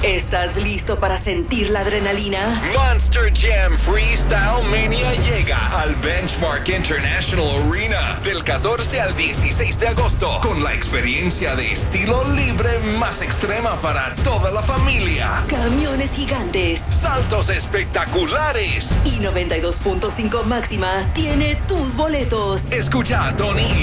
¿Estás listo para sentir la adrenalina? Monster Jam Freestyle Mania llega al Benchmark International Arena del 14 al 16 de agosto con la experiencia de estilo libre más extrema para toda la familia. Camiones gigantes, Saltos espectaculares. y 92.5 Máxima tiene tus boletos. Escucha a Tony